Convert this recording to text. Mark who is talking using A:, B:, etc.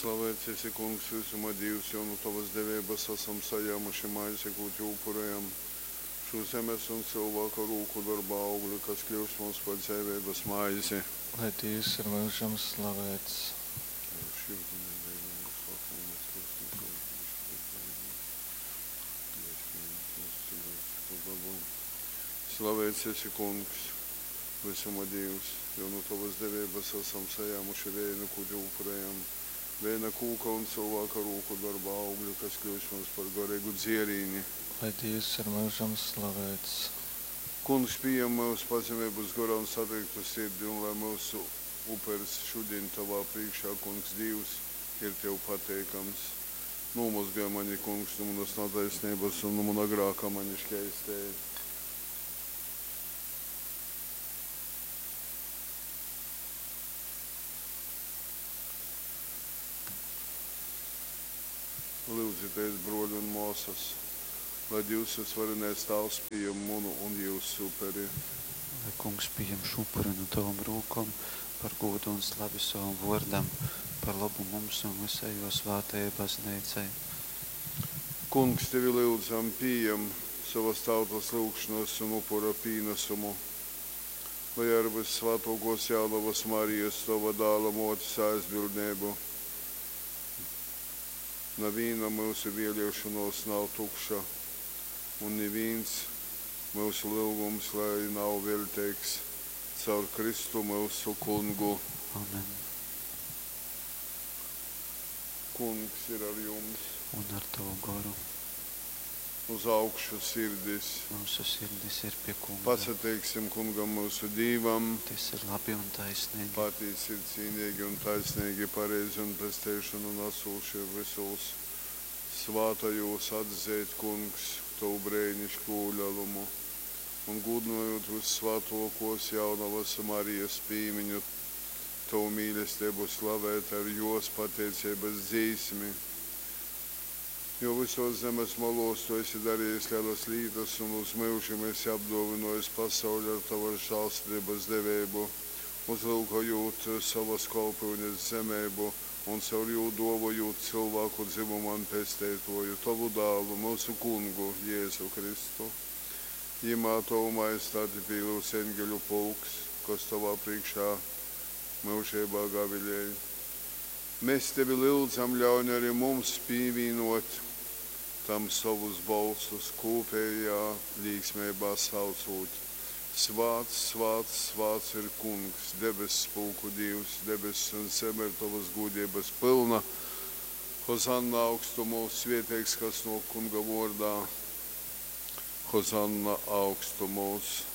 A: Slavēts esi, kungs, visuma Dievs, jo no tavas devības esam sajāmuši maizi, ko te upurējam. Šo zemes un cilvēku rūku darba augli, kas kļūst mums par dzīvības maizi.
B: Lai Dievs ir mūžam slavēts.
A: Slavēts esi, kungs, visuma Dievs, jo no tavas devības esam sajāmuši vēju, ko te upurējam. Vēja kūka un cilvēka rūku darba augļi, kas kļūst mums par garīgu dzierīni.
B: Lai Dievs ir mūžam slavēts.
A: Kungs pieņem mūsu pazemības garā un satriektu sirdi, un lai mūsu uperis šodien tavā priekšā, kungs, Dievs, ir tev pateikams. Nomazgāj mani, kungs, no manas netaisnības un no mana grāka mani šķēstēja. Lūdzīties, broļi un mūsas, lai Dievs svarinais tavs pieņem munu un jūsu uperi.
C: Lai kungs pieņem šupuri no tavam rūkom, par godu un slavi savam vārdam, par labu mums un visai jo svātajai baznīcai.
A: Kungs, tevi lūdzam pieņem savas tautas lūgšanas un upura pīnesumu, lai ar visvētākos Jālavas Marijas tava dāla motis aizbildnību. Neviena mūsu vēlēšanos nav tukša, un neviens mūsu lūgums, lai nav veltīgs caur Kristu mūsu kungu.
C: Amen.
A: Kungs ir ar jums.
C: Un ar tavu garu.
A: Uz augšu sirdis.
C: Mūsu sirdis ir pie kunga.
A: Pasateiksim kungam mūsu Dīvam.
C: Tas ir labi un taisnīgi.
A: Patīs ir cīnīgi un taisnīgi, pareizi un prestēšanu nesūši visos svātajos atzēt, kungs, tavu brēnišku ļalumu. Un gudnojot visvētākos Jaunavas Marijas pīmiņu, tavu mīlestību slavēt ar jos pateicības dzīsmi. Jo visos zemes malos tu esi darījis lielas lietas, un uz mūžiem esi apdāvinājis pasauli ar tavas žēlstības devību, uzlūkojot savas kalpoņas zemību un caur jū dāvājot cilvēku dzimumam pestētoju, tavu dālu, mūsu kungu, Jēzu Kristu. Jimā tavu majestāti pīlūs eņģeļu pulks, kas tavā priekšā mūžībā gaviļēja. Mēs tevi lūdzam, ļauj arī mums pīvīnot tam savus balsus kopējā līgsmībā saucot. Svāts, svāts, svāts ir kungs, debesu spēku Dievs, debesis un zeme ir tavas godības pilna. Hozanna augstumos, svētīgs, kas no kunga vārdā. Hozanna augstumos.